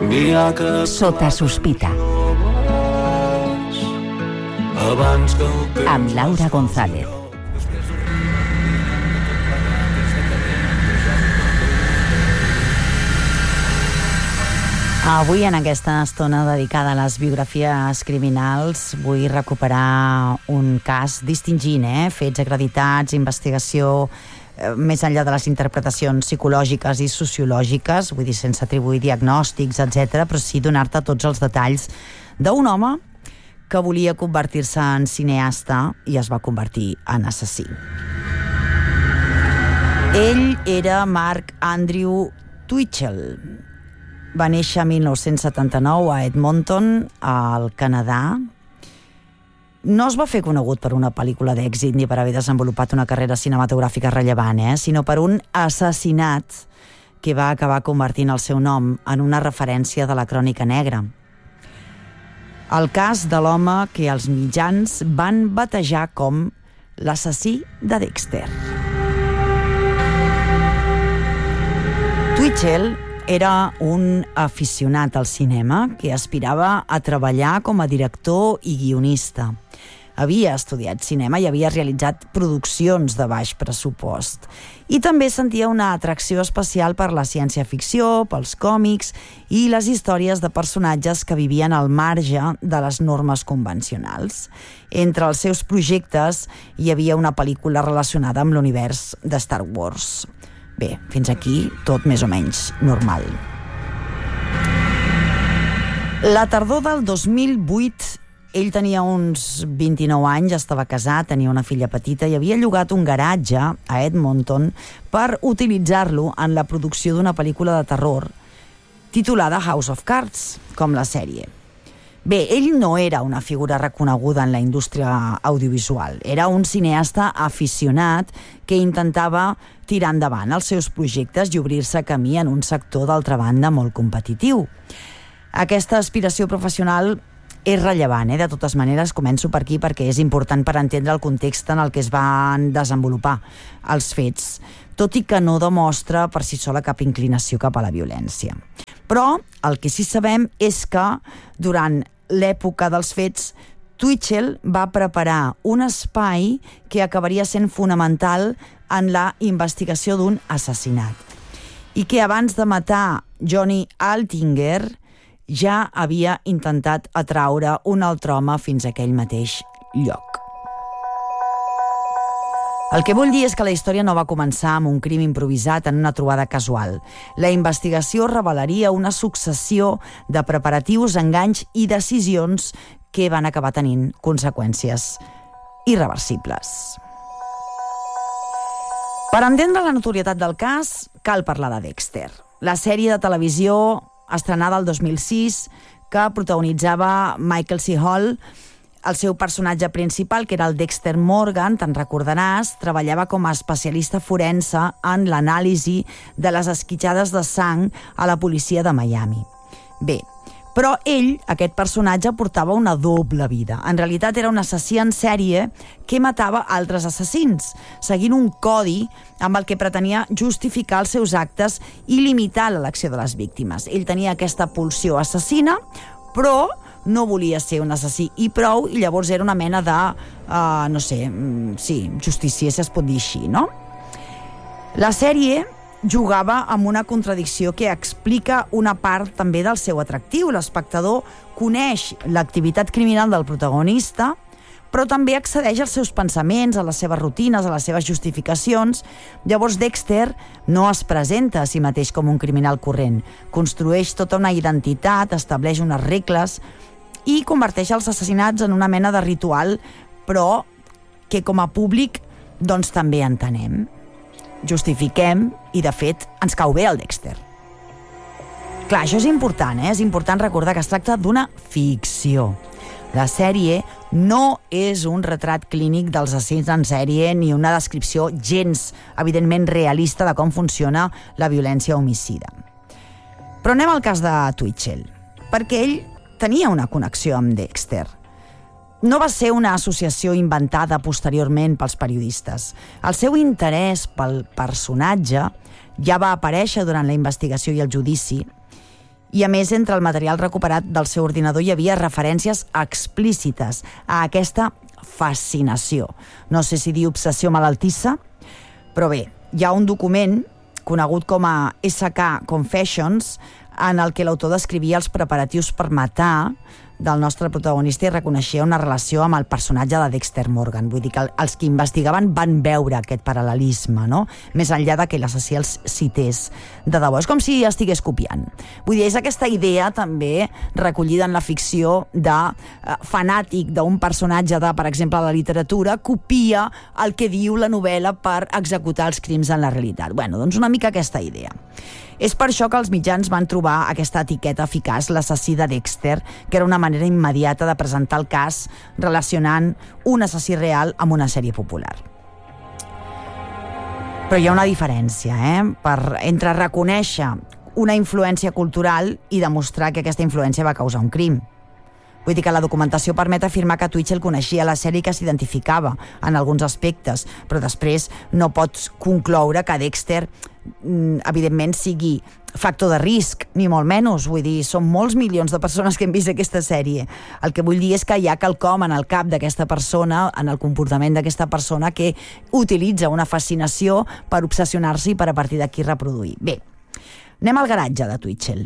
Sota sospita. Amb Laura González. Avui, en aquesta estona dedicada a les biografies criminals, vull recuperar un cas distingint, fets acreditats, investigació, més enllà de les interpretacions psicològiques i sociològiques, vull dir, sense atribuir diagnòstics, etc., però sí donar-te tots els detalls d'un home que volia convertir-se en cineasta i es va convertir en assassí. Ell era Mark Andrew Twichell. Va néixer en 1979 a Edmonton, al Canadà. No es va fer conegut per una pel·lícula d'èxit ni per haver desenvolupat una carrera cinematogràfica rellevant, sinó per un assassinat que va acabar convertint el seu nom en una referència de la crònica negra. El cas de l'home que els mitjans van batejar com l'assassí de Dexter. Twichell era un aficionat al cinema que aspirava a treballar com a director i guionista. Havia estudiat cinema i havia realitzat produccions de baix pressupost. I també sentia una atracció especial per la ciència-ficció, pels còmics i les històries de personatges que vivien al marge de les normes convencionals. Entre els seus projectes hi havia una pel·lícula relacionada amb l'univers de Star Wars. Bé, fins aquí tot més o menys normal. La tardor del 2008, ell tenia uns 29 anys, estava casat, tenia una filla petita i havia llogat un garatge a Edmonton per utilitzar-lo en la producció d'una pel·lícula de terror titulada House of Cards, com la sèrie. Bé, ell no era una figura reconeguda en la indústria audiovisual. Era un cineasta aficionat que intentava tirar endavant els seus projectes i obrir-se camí en un sector, d'altra banda, molt competitiu. Aquesta aspiració professional és rellevant, de totes maneres, començo per aquí perquè és important per entendre el context en el que es van desenvolupar els fets, tot i que no demostra per si sola cap inclinació cap a la violència. Però el que sí sabem és que durant l'època dels fets Twichell va preparar un espai que acabaria sent fonamental en la investigació d'un assassinat i que abans de matar Johnny Altinger ja havia intentat atraure un altre home fins a aquell mateix lloc. El que vull dir és que la història no va començar amb un crim improvisat en una trobada casual. La investigació revelaria una successió de preparatius, enganys i decisions que van acabar tenint conseqüències irreversibles. Per entendre la notorietat del cas, cal parlar de Dexter, la sèrie de televisió estrenada el 2006 que protagonitzava Michael C. Hall. El seu personatge principal, que era el Dexter Morgan, te'n recordaràs, treballava com a especialista forense en l'anàlisi de les esquitxades de sang a la policia de Miami. Bé, però ell, aquest personatge, portava una doble vida. En realitat era un assassí en sèrie que matava altres assassins, seguint un codi amb el que pretenia justificar els seus actes i limitar l'elecció de les víctimes. Ell tenia aquesta pulsió assassina, però no volia ser un assassí i prou, i llavors era una mena de, justícia, si es pot dir així, no? La sèrie jugava amb una contradicció que explica una part també del seu atractiu. L'espectador coneix l'activitat criminal del protagonista, però també accedeix als seus pensaments, a les seves rutines, a les seves justificacions. Llavors Dexter no es presenta a si mateix com un criminal corrent. Construeix tota una identitat, estableix unes regles i converteix els assassinats en una mena de ritual, però que com a públic doncs també entenem. Justifiquem i, de fet, ens cau bé el Dexter. Clar, això és important, És important recordar que es tracta d'una ficció. La sèrie no és un retrat clínic dels assassins en sèrie ni una descripció gens, evidentment, realista de com funciona la violència homicida. Però anem al cas de Twichell, perquè ell tenia una connexió amb Dexter. No va ser una associació inventada posteriorment pels periodistes. El seu interès pel personatge ja va aparèixer durant la investigació i el judici, I a més, entre el material recuperat del seu ordinador hi havia referències explícites a aquesta fascinació. No sé si dir obsessió malaltissa, però bé, hi ha un document conegut com a SK Confessions en el que l'autor descrivia els preparatius per matar del nostre protagonista i reconeixia una relació amb el personatge de Dexter Morgan. Vull dir que els que investigaven van veure aquest paral·lelisme, no? Més enllà de que l'assassí els cités de debò. És com si estigués copiant. Vull dir, és aquesta idea també recollida en la ficció de fanàtic d'un personatge de, per exemple, la literatura, copia el que diu la novel·la per executar els crims en la realitat. Bueno, doncs una mica aquesta idea. És per això que els mitjans van trobar aquesta etiqueta eficaç, l'assassí de Dexter, que era una manera immediata de presentar el cas relacionant un assassí real amb una sèrie popular. Però hi ha una diferència, entre reconèixer una influència cultural i demostrar que aquesta influència va causar un crim. Vull dir que la documentació permet afirmar que Twitchell coneixia la sèrie i que s'identificava en alguns aspectes, però després no pots concloure que Dexter evidentment sigui factor de risc, ni molt menys. Vull dir, són molts milions de persones que hem vist aquesta sèrie. El que vull dir és que hi ha quelcom en el cap d'aquesta persona, en el comportament d'aquesta persona, que utilitza una fascinació per obsessionar-se i per a partir d'aquí reproduir. Bé, anem al garatge de Twitchell.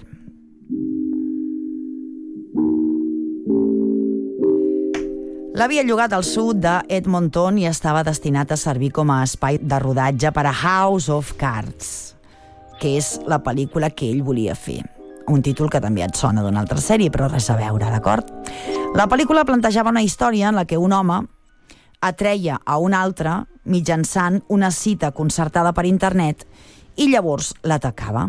L'havia llogat al sud d'Edmonton i estava destinat a servir com a espai de rodatge per a House of Cards, que és la pel·lícula que ell volia fer. Un títol que també et sona d'una altra sèrie, però res a veure, d'acord? La pel·lícula plantejava una història en la que un home atreia a un altre mitjançant una cita concertada per internet i llavors l'atacava.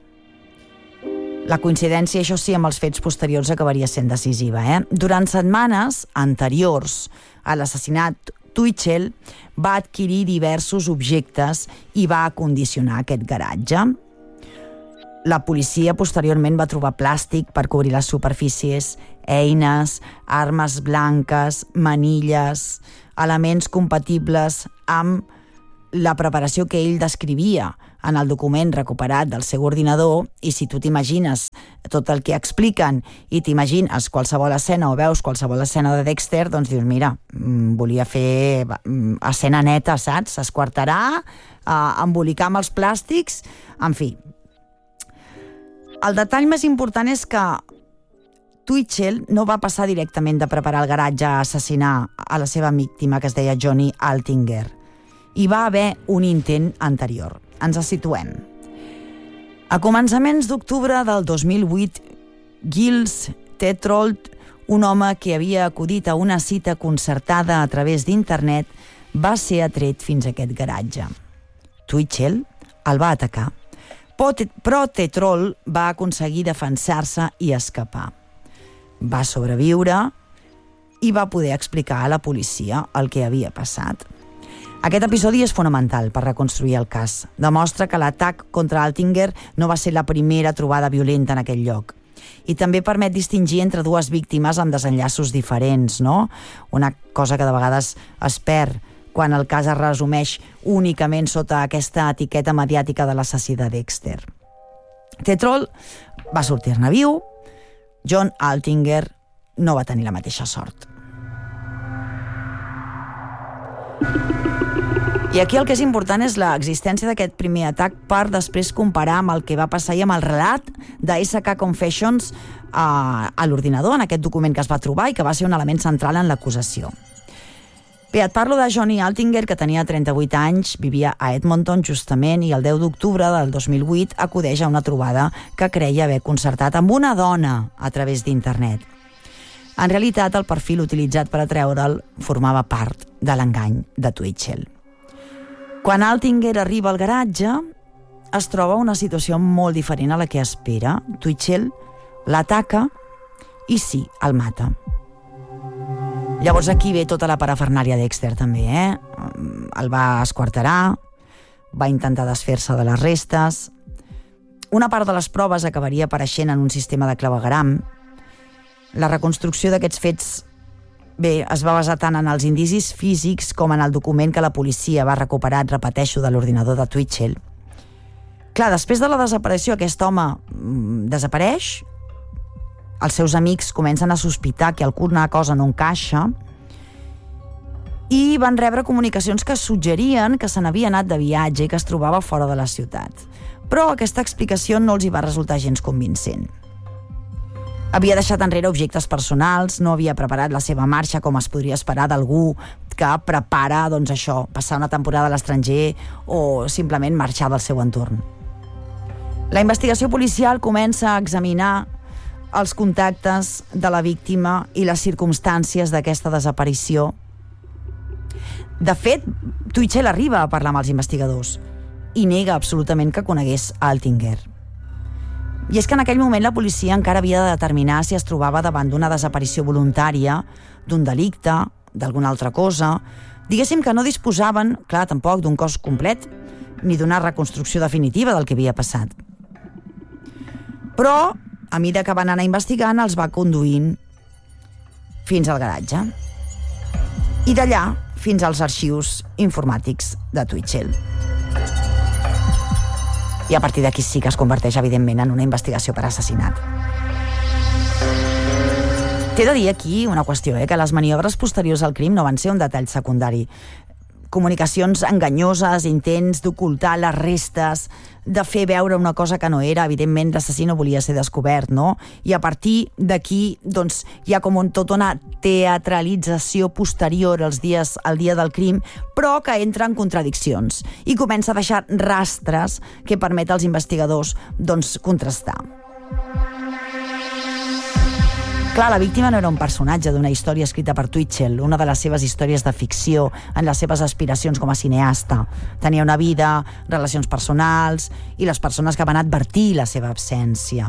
La coincidència, això sí, amb els fets posteriors acabaria sent decisiva. Durant setmanes anteriors a l'assassinat, Twitchell va adquirir diversos objectes i va acondicionar aquest garatge. La policia posteriorment va trobar plàstic per cobrir les superfícies, eines, armes blanques, manilles, elements compatibles amb la preparació que ell descrivia en el document recuperat del seu ordinador, i si tu t'imagines tot el que expliquen i t'imagines qualsevol escena o veus qualsevol escena de Dexter, doncs dius, mira, volia fer escena neta, saps? S'esquartarà, embolicar amb els plàstics, en fi. El detall més important és que Twitchell no va passar directament de preparar el garatge a assassinar a la seva víctima, que es deia Johnny Altinger. Hi va haver un intent anterior. Ens situem. A començaments d'octubre del 2008, Giles Tetrold, un home que havia acudit a una cita concertada a través d'internet, va ser atret fins a aquest garatge. Twitchell el va atacar, però Tetrold va aconseguir defensar-se i escapar. Va sobreviure i va poder explicar a la policia el que havia passat. Aquest episodi és fonamental per reconstruir el cas. Demostra que l'atac contra Altinger no va ser la primera trobada violenta en aquell lloc. I també permet distingir entre dues víctimes amb desenllaços diferents, no? Una cosa que de vegades es perd quan el cas es resumeix únicament sota aquesta etiqueta mediàtica de l'assassí de Dexter. Tetrold va sortir-ne viu, John Altinger no va tenir la mateixa sort. I aquí el que és important és l'existència d'aquest primer atac per després comparar amb el que va passar i amb el relat de SK Confessions a l'ordinador, en aquest document que es va trobar i que va ser un element central en l'acusació. Bé, et parlo de Johnny Altinger, que tenia 38 anys, vivia a Edmonton justament, i el 10 d'octubre del 2008 acudeix a una trobada que creia haver concertat amb una dona a través d'internet. En realitat, el perfil utilitzat per atreure'l formava part de l'engany de Twitchell. Quan Altinger arriba al garatge, es troba una situació molt diferent a la que espera. Twitchell l'ataca i sí, el mata. Llavors aquí ve tota la parafernàlia Dexter també, El va esquarterar, va intentar desfer-se de les restes. Una part de les proves acabaria apareixent en un sistema de clavegueram. La reconstrucció d'aquests fets es va basar tant en els indicis físics com en el document que la policia va recuperar, repeteixo, de l'ordinador de Twitchell. Clar, després de la desaparició, aquest home desapareix, els seus amics comencen a sospitar que alguna cosa no encaixa i van rebre comunicacions que suggerien que se n'havia anat de viatge i que es trobava fora de la ciutat. Però aquesta explicació no els hi va resultar gens convincent. Havia deixat enrere objectes personals, no havia preparat la seva marxa com es podria esperar d'algú que prepara, doncs això, passar una temporada a l'estranger o simplement marxar del seu entorn. La investigació policial comença a examinar els contactes de la víctima i les circumstàncies d'aquesta desaparició. De fet, Twitchell arriba a parlar amb els investigadors i nega absolutament que conegués Altinger. I és que en aquell moment la policia encara havia de determinar si es trobava davant d'una desaparició voluntària, d'un delicte, d'alguna altra cosa. Diguéssim que no disposaven, clar, tampoc d'un cos complet, ni d'una reconstrucció definitiva del que havia passat. Però, a mesura que van anar investigant, els va conduint fins al garatge. I d'allà fins als arxius informàtics de Twitchell. I a partir d'aquí sí que es converteix, evidentment, en una investigació per assassinat. T'he de dir aquí una qüestió, que les maniobres posteriors al crim no van ser un detall secundari. Comunicacions enganyoses, intents d'ocultar les restes, de fer veure una cosa que no era. Evidentment, l'assassí no volia ser descobert, no? I a partir d'aquí, doncs, hi ha com tota una teatralització posterior al dia del crim, però que entra en contradiccions i comença a deixar rastres que permet als investigadors, doncs, contrastar. Clar, la víctima no era un personatge d'una història escrita per Twitchell, una de les seves històries de ficció en les seves aspiracions com a cineasta. Tenia una vida, relacions personals i les persones que van advertir la seva absència.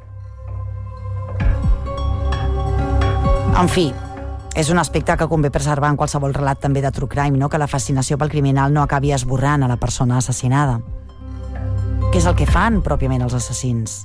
En fi, és un aspecte que convé preservar en qualsevol relat també de true crime, no? Que la fascinació pel criminal no acabi esborrant a la persona assassinada. Què és el que fan pròpiament els assassins?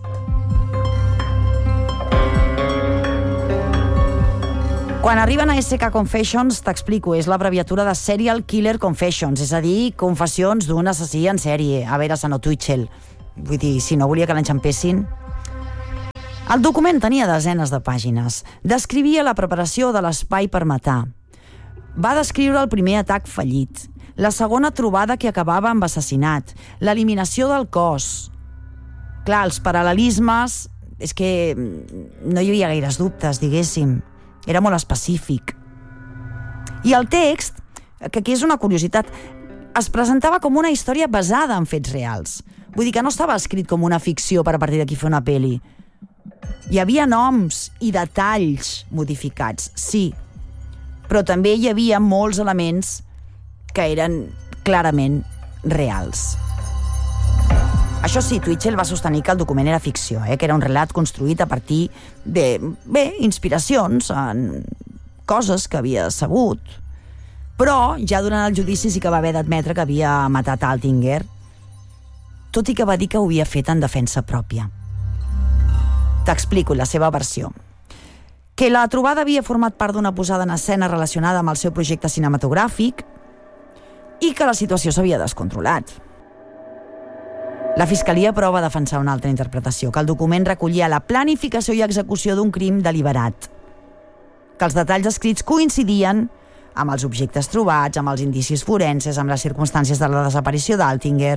Quan arriben a SK Confessions, t'explico, és l'abreviatura de Serial Killer Confessions, és a dir, confessions d'un assassí en sèrie. A veure, senyor Twitchell. Vull dir, si no volia que l'enxampessin. El document tenia desenes de pàgines. Descrivia la preparació de l'espai per matar. Va descriure el primer atac fallit, la segona trobada que acabava amb assassinat, l'eliminació del cos. Clar, els paral·lelismes... És que no hi havia gaires dubtes, diguéssim. Era molt específic. I el text, que aquí és una curiositat, es presentava com una història basada en fets reals. Vull dir que no estava escrit com una ficció per a partir d'aquí fer una pel·li. Hi havia noms i detalls modificats, sí, però també hi havia molts elements que eren clarament reals. Això sí, Twitchell va sostenir que el document era ficció, que era un relat construït a partir de, inspiracions en coses que havia sabut. Però ja durant el judici sí que va haver d'admetre que havia matat Altinger, tot i que va dir que ho havia fet en defensa pròpia. T'explico la seva versió. Que la trobada havia format part d'una posada en escena relacionada amb el seu projecte cinematogràfic i que la situació s'havia descontrolat. La Fiscalia prova a defensar una altra interpretació, que el document recollia la planificació i execució d'un crim deliberat, que els detalls escrits coincidien amb els objectes trobats, amb els indicis forenses, amb les circumstàncies de la desaparició d'Altinger.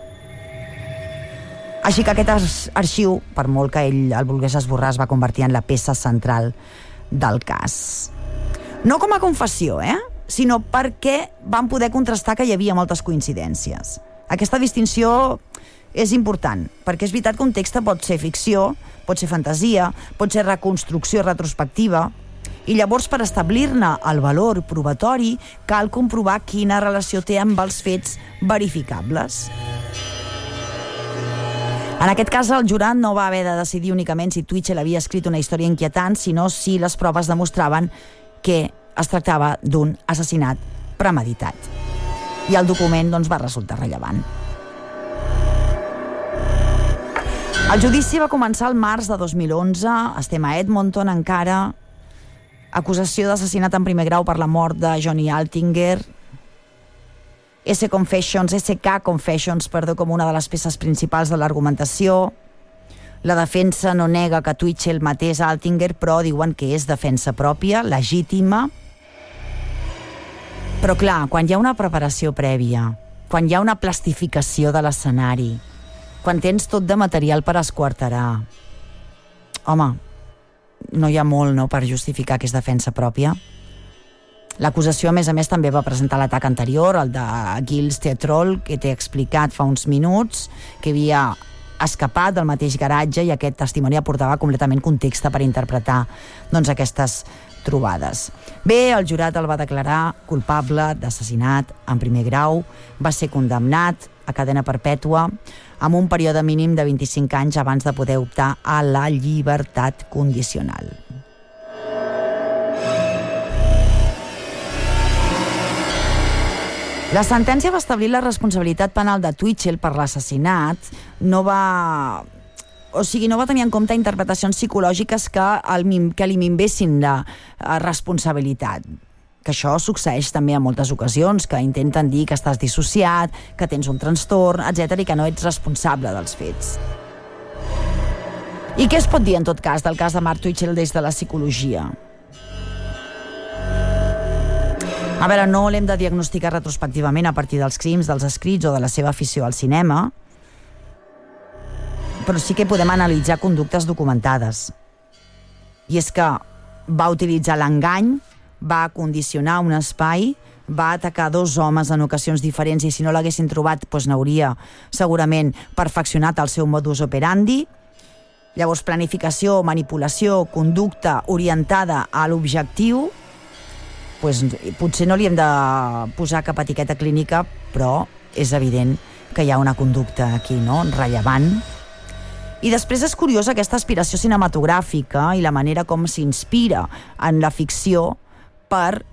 Així que aquest arxiu, per molt que ell el volgués esborrar, es va convertir en la peça central del cas. No com a confessió, sinó perquè van poder contrastar que hi havia moltes coincidències. Aquesta distinció és important, perquè és veritat que un text pot ser ficció, pot ser fantasia, pot ser reconstrucció retrospectiva, i llavors per establir-ne el valor probatori cal comprovar quina relació té amb els fets verificables. En aquest cas, el jurat no va haver de decidir únicament si Twitchell havia escrit una història inquietant, sinó si les proves demostraven que es tractava d'un assassinat premeditat. I el document, doncs, va resultar rellevant. El judici va començar el març de 2011, estem a Edmonton encara, acusació d'assassinat en primer grau per la mort de Johnny Altinger. SK Confessions, com una de les peces principals de l'argumentació. La defensa no nega que Twitchell matés Altinger, però diuen que és defensa pròpia, legítima. Però clar, quan hi ha una preparació prèvia, quan hi ha una plastificació de l'escenari, quan tens tot de material per esquarterar, home, no hi ha molt, no?, per justificar que és defensa pròpia. L'acusació, a més, també va presentar l'atac anterior, el de Gilles Teatrol, que t'he explicat fa uns minuts, que havia escapat del mateix garatge, i aquest testimoni aportava completament context per interpretar aquestes trobades. Bé, el jurat el va declarar culpable d'assassinat en primer grau, va ser condemnat a cadena perpètua amb un període mínim de 25 anys abans de poder optar a la llibertat condicional. La sentència va establir la responsabilitat penal de Twitchell per l'assassinat, no va tenir en compte interpretacions psicològiques que li minvessin la responsabilitat. Que això succeeix també en moltes ocasions, que intenten dir que estàs dissociat, que tens un trastorn, etc., i que no ets responsable dels fets. I què es pot dir, en tot cas, del cas de Mark Twitchell des de la psicologia? A veure, no l'hem de diagnosticar retrospectivament a partir dels crims, dels escrits o de la seva afició al cinema, però sí que podem analitzar conductes documentades. I és que va utilitzar l'engany, va condicionar un espai, va atacar dos homes en ocasions diferents, i si no l'haguessin trobat n'hauria segurament perfeccionat el seu modus operandi. Llavors, planificació, manipulació, conducta orientada a l'objectiu, potser no li hem de posar cap etiqueta clínica, però és evident que hi ha una conducta aquí, no?, rellevant. I després és curiosa aquesta aspiració cinematogràfica i la manera com s'inspira en la ficció per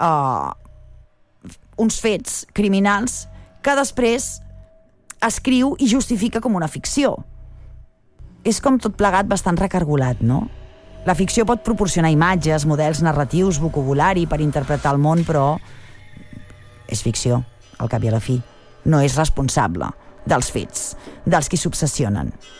uns fets criminals que després escriu i justifica com una ficció. És com tot plegat bastant recargolat, no? La ficció pot proporcionar imatges, models narratius, vocabulari per interpretar el món, però és ficció, al cap i a la fi. No és responsable dels fets, dels qui s'obsessionen.